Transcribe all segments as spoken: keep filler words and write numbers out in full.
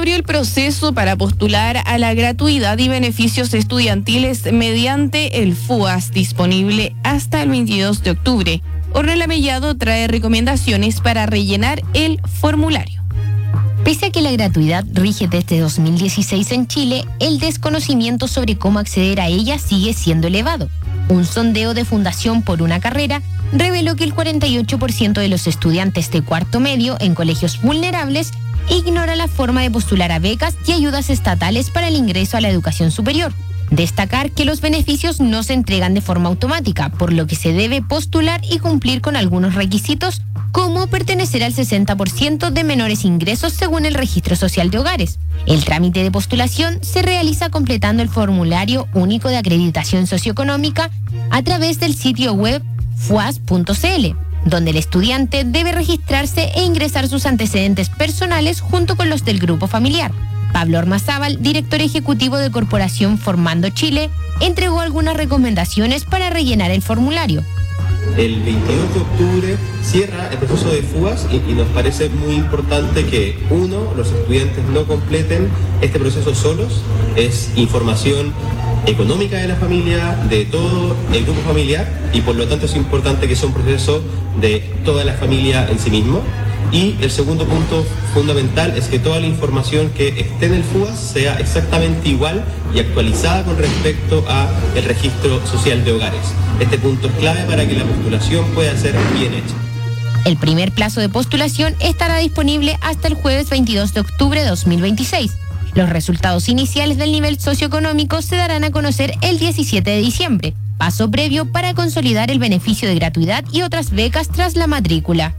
abrió el proceso para postular a la gratuidad y beneficios estudiantiles mediante el FUAS, disponible hasta el veintidós de octubre. Ornella Mellado trae recomendaciones para rellenar el formulario. Pese a que la gratuidad rige desde dos mil dieciséis en Chile, el desconocimiento sobre cómo acceder a ella sigue siendo elevado. Un sondeo de Fundación por una Carrera reveló que el cuarenta y ocho por ciento de los estudiantes de cuarto medio en colegios vulnerables ignora la forma de postular a becas y ayudas estatales para el ingreso a la educación superior. Destacar que los beneficios no se entregan de forma automática, por lo que se debe postular y cumplir con algunos requisitos, como pertenecer al sesenta por ciento de menores ingresos según el Registro Social de Hogares. El trámite de postulación se realiza completando el formulario único de acreditación socioeconómica a través del sitio web fuas punto c l, donde el estudiante debe registrarse e ingresar sus antecedentes personales junto con los del grupo familiar. Pablo Ormazábal, director ejecutivo de Corporación Formando Chile, entregó algunas recomendaciones para rellenar el formulario. El veintidós de octubre cierra el proceso de FUAS y, y nos parece muy importante que, uno, los estudiantes no completen este proceso solos. Es información económica de la familia, de todo el grupo familiar, y por lo tanto es importante que sea un proceso de toda la familia en sí mismo. Y el segundo punto fundamental es que toda la información que esté en el FUAS sea exactamente igual y actualizada con respecto a el registro social de hogares. Este punto es clave para que la postulación pueda ser bien hecha. El primer plazo de postulación estará disponible hasta el jueves veintidós de octubre de dos mil veintiséis. Los resultados iniciales del nivel socioeconómico se darán a conocer el diecisiete de diciembre, paso previo para consolidar el beneficio de gratuidad y otras becas tras la matrícula.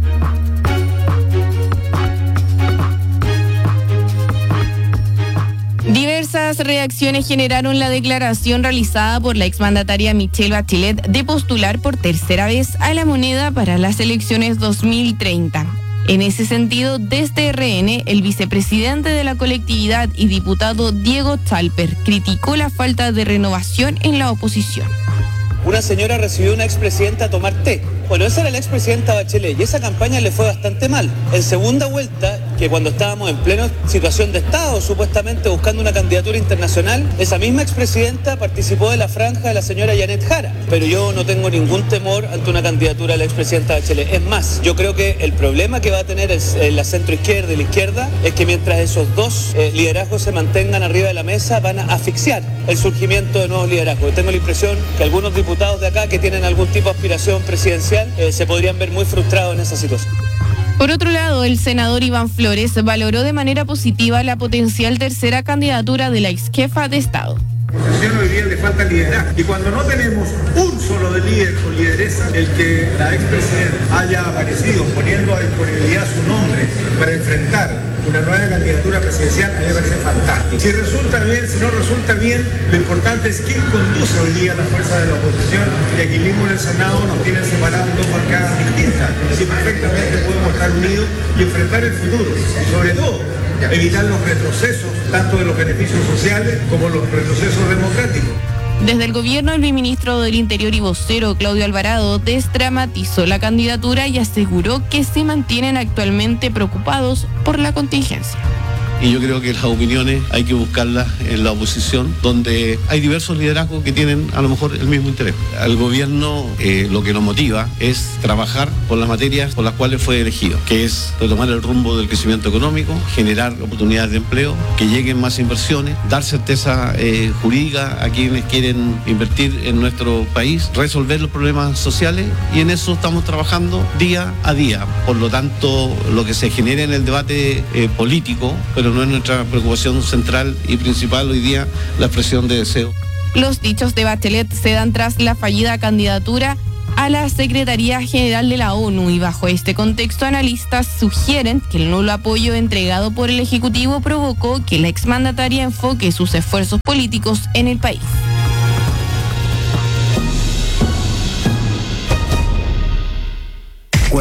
Diversas reacciones generaron la declaración realizada por la exmandataria Michelle Bachelet de postular por tercera vez a la moneda para las elecciones dos mil treinta. En ese sentido, desde R N, el vicepresidente de la colectividad y diputado Diego Chalper criticó la falta de renovación en la oposición. Una señora recibió a una expresidenta a tomar té. Bueno, esa era la expresidenta Bachelet y esa campaña le fue bastante mal. En segunda vuelta, que cuando estábamos en plena situación de Estado, supuestamente buscando una candidatura internacional, esa misma expresidenta participó de la franja de la señora Janet Jara. Pero yo no tengo ningún temor ante una candidatura de la expresidenta Bachelet. Es más, yo creo que el problema que va a tener el, la centroizquierda y la izquierda es que mientras esos dos eh, liderazgos se mantengan arriba de la mesa, van a asfixiar el surgimiento de nuevos liderazgos. Yo tengo la impresión que algunos diputados de acá que tienen algún tipo de aspiración presidencial eh, se podrían ver muy frustrados en esa situación. Por otro lado, el senador Iván Flores valoró de manera positiva la potencial tercera candidatura de la exjefa de Estado. Hoy día le falta liderazgo y cuando no tenemos un solo de líder o lideresa, el que la expresidenta haya aparecido poniendo a disponibilidad su nombre para enfrentar una nueva candidatura presidencial, a mí me parece fantástico. Si resulta bien, si no resulta bien, lo importante es quién conduce hoy día la fuerza de la oposición, y aquí mismo en el Senado nos tienen separados dos bancadas distintas, si perfectamente podemos estar unidos y enfrentar el futuro, y sobre todo evitar los retrocesos, tanto de los beneficios sociales como los retrocesos democráticos. Desde el gobierno, el ministro del Interior y vocero, Claudio Alvarado, desdramatizó la candidatura y aseguró que se mantienen actualmente preocupados por la contingencia. Y yo creo que las opiniones hay que buscarlas en la oposición, donde hay diversos liderazgos que tienen a lo mejor el mismo interés. Al gobierno eh, lo que nos motiva es trabajar por las materias por las cuales fue elegido, que es retomar el rumbo del crecimiento económico, generar oportunidades de empleo, que lleguen más inversiones, dar certeza eh, jurídica a quienes quieren invertir en nuestro país, resolver los problemas sociales, y en eso estamos trabajando día a día. Por lo tanto, lo que se genere en el debate eh, político, pero no es nuestra preocupación central y principal hoy día la expresión de deseo. Los dichos de Bachelet se dan tras la fallida candidatura a la Secretaría General de la ONU, y bajo este contexto analistas sugieren que el nulo apoyo entregado por el Ejecutivo provocó que la exmandataria enfoque sus esfuerzos políticos en el país.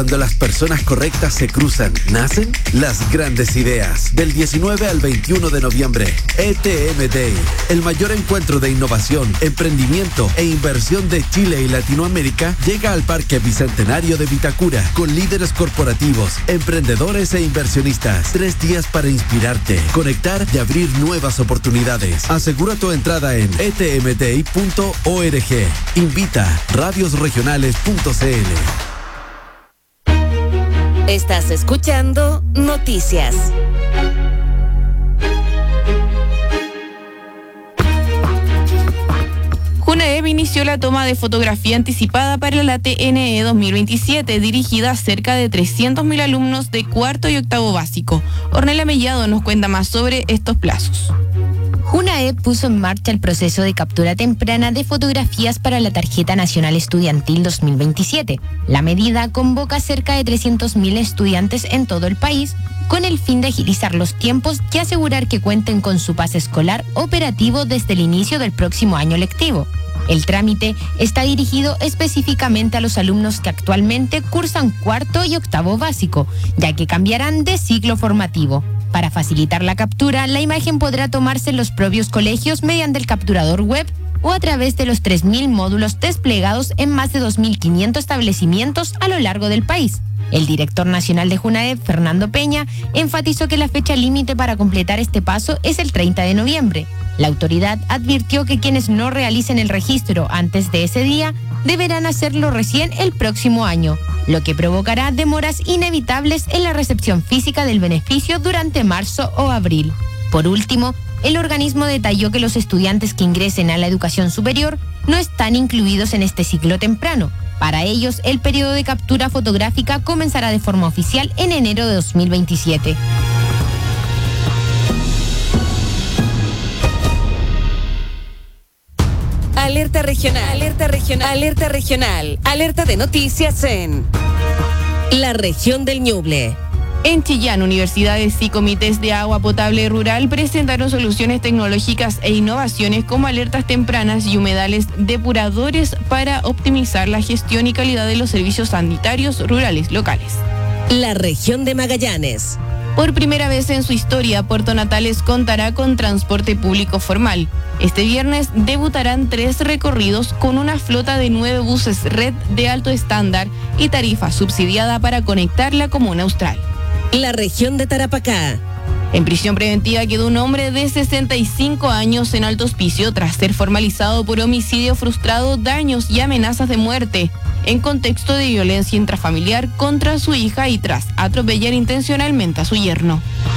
cuando las personas correctas se cruzan, nacen las grandes ideas. Del diecinueve al veintiuno de noviembre, E T M Day, el mayor encuentro de innovación, emprendimiento e inversión de Chile y Latinoamérica, llega al Parque Bicentenario de Vitacura con líderes corporativos, emprendedores e inversionistas. Tres días para inspirarte, conectar y abrir nuevas oportunidades. Asegura tu entrada en e t m day punto org. Invita radios regionales punto c l. Estás escuchando Noticias. JUNAEP inició la toma de fotografía anticipada para la T N E dos mil veintisiete, dirigida a cerca de trescientos mil alumnos de cuarto y octavo básico. Ornella Mellado nos cuenta más sobre estos plazos. JUNAEP puso en marcha el proceso de captura temprana de fotografías para la Tarjeta Nacional Estudiantil dos mil veintisiete. La medida convoca a cerca de trescientos mil estudiantes en todo el país con el fin de agilizar los tiempos y asegurar que cuenten con su pase escolar operativo desde el inicio del próximo año lectivo. El trámite está dirigido específicamente a los alumnos que actualmente cursan cuarto y octavo básico, ya que cambiarán de ciclo formativo. Para facilitar la captura, la imagen podrá tomarse en los propios colegios mediante el capturador web o a través de los tres mil módulos desplegados en más de dos mil quinientos establecimientos a lo largo del país. El director nacional de JUNAEP, Fernando Peña, enfatizó que la fecha límite para completar este paso es el treinta de noviembre. La autoridad advirtió que quienes no realicen el registro antes de ese día deberán hacerlo recién el próximo año, lo que provocará demoras inevitables en la recepción física del beneficio durante marzo o abril. Por último, el organismo detalló que los estudiantes que ingresen a la educación superior no están incluidos en este ciclo temprano. Para ellos, el periodo de captura fotográfica comenzará de forma oficial en enero de dos mil veintisiete. Alerta regional, alerta regional, alerta regional, alerta de noticias en la región del Ñuble. En Chillán, universidades y comités de agua potable rural presentaron soluciones tecnológicas e innovaciones como alertas tempranas y humedales depuradores para optimizar la gestión y calidad de los servicios sanitarios rurales locales. La región de Magallanes. Por primera vez en su historia, Puerto Natales contará con transporte público formal. Este viernes debutarán tres recorridos con una flota de nueve buses red de alto estándar y tarifa subsidiada para conectar la comuna austral. La región de Tarapacá. En prisión preventiva quedó un hombre de sesenta y cinco años en Alto Hospicio tras ser formalizado por homicidio frustrado, daños y amenazas de muerte en contexto de violencia intrafamiliar contra su hija y tras atropellar intencionalmente a su yerno.